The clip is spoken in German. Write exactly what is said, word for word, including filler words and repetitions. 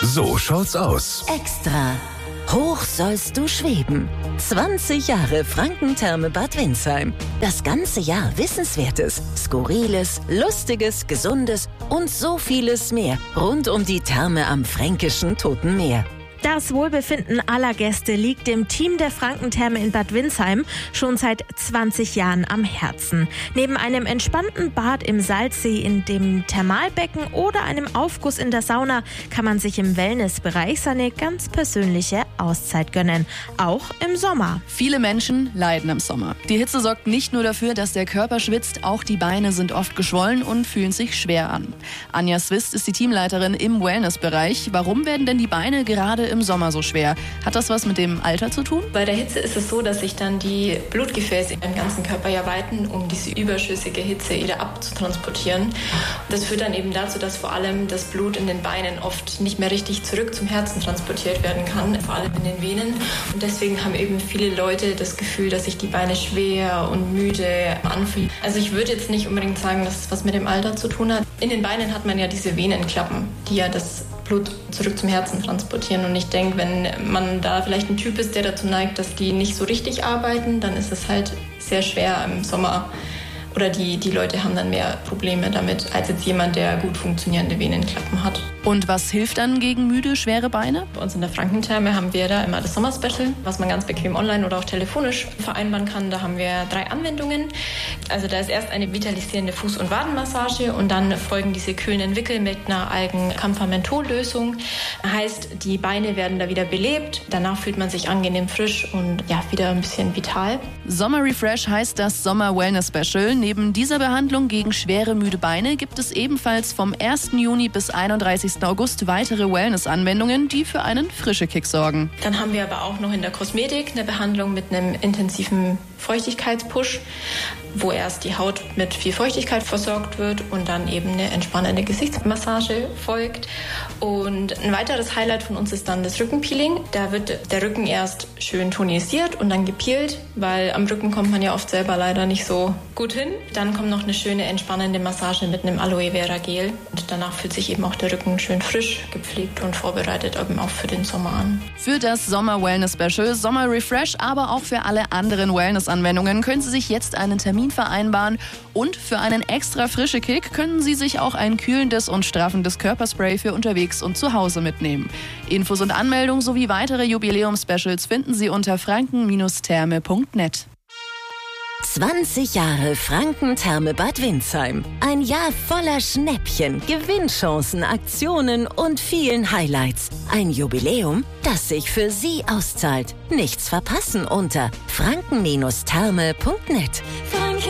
So schaut's aus. Extra. Hoch sollst du schweben. zwanzig Jahre Frankentherme Bad Windsheim. Das ganze Jahr Wissenswertes, Skurriles, Lustiges, Gesundes und so vieles mehr rund um die Therme am fränkischen Toten Meer. Das Wohlbefinden aller Gäste liegt dem Team der Frankentherme in Bad Windsheim schon seit zwanzig Jahren am Herzen. Neben einem entspannten Bad im Salzsee, in dem Thermalbecken oder einem Aufguss in der Sauna kann man sich im Wellnessbereich seine ganz persönliche Auszeit gönnen. Auch im Sommer. Viele Menschen leiden im Sommer. Die Hitze sorgt nicht nur dafür, dass der Körper schwitzt, auch die Beine sind oft geschwollen und fühlen sich schwer an. Anja Swist ist die Teamleiterin im Wellnessbereich. Warum werden denn die Beine gerade im Sommer so schwer? Hat das was mit dem Alter zu tun? Bei der Hitze ist es so, dass sich dann die Blutgefäße im ganzen Körper ja weiten, um diese überschüssige Hitze wieder abzutransportieren. Das führt dann eben dazu, dass vor allem das Blut in den Beinen oft nicht mehr richtig zurück zum Herzen transportiert werden kann, vor allem in den Venen. Und deswegen haben eben viele Leute das Gefühl, dass sich die Beine schwer und müde anfühlen. Also ich würde jetzt nicht unbedingt sagen, dass es was mit dem Alter zu tun hat. In den Beinen hat man ja diese Venenklappen, die ja das Blut zurück zum Herzen transportieren. Und ich denke, wenn man da vielleicht ein Typ ist, der dazu neigt, dass die nicht so richtig arbeiten, dann ist es halt sehr schwer im Sommer. Oder die, die Leute haben dann mehr Probleme damit, als jetzt jemand, der gut funktionierende Venenklappen hat. Und was hilft dann gegen müde, schwere Beine? Bei uns in der Frankentherme haben wir da immer das Sommer-Special, was man ganz bequem online oder auch telefonisch vereinbaren kann. Da haben wir drei Anwendungen. Also da ist erst eine vitalisierende Fuß- und Wadenmassage und dann folgen diese kühlenden Wickel mit einer Algen-Camphamentol-Lösung. Heißt, die Beine werden da wieder belebt. Danach fühlt man sich angenehm frisch und ja, wieder ein bisschen vital. Sommer Refresh heißt das Sommer Wellness Special. Neben dieser Behandlung gegen schwere, müde Beine gibt es ebenfalls vom ersten Juni bis einunddreißigsten August weitere Wellness-Anwendungen, die für einen frischen Kick sorgen. Dann haben wir aber auch noch in der Kosmetik eine Behandlung mit einem intensiven Feuchtigkeitspush, wo erst die Haut mit viel Feuchtigkeit versorgt wird und dann eben eine entspannende Gesichtsmassage folgt. Und ein weiteres Highlight von uns ist dann das Rückenpeeling. Da wird der Rücken erst schön tonisiert und dann gepeelt, weil am Rücken kommt man ja oft selber leider nicht so gut hin. Dann kommt noch eine schöne entspannende Massage mit einem Aloe Vera Gel. Und danach fühlt sich eben auch der Rücken schön frisch, gepflegt und vorbereitet, eben auch für den Sommer an. Für das Sommer Wellness Special, Sommer Refresh, aber auch für alle anderen Wellness-Anwendungen können Sie sich jetzt einen Termin vereinbaren und für einen extra frischen Kick können Sie sich auch ein kühlendes und straffendes Körperspray für unterwegs und zu Hause mitnehmen. Infos und Anmeldung sowie weitere Jubiläums-Specials finden Sie unter franken Therme punkt net. zwanzig Jahre Frankentherme Bad Windsheim. Ein Jahr voller Schnäppchen, Gewinnchancen, Aktionen und vielen Highlights. Ein Jubiläum, das sich für Sie auszahlt. Nichts verpassen unter franken Therme punkt net.